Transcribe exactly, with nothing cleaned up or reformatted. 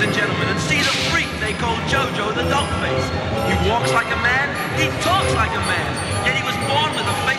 and gentlemen, and see the freak they call Jojo the Dogface. He walks like a man, he talks like a man, yet he was born with a face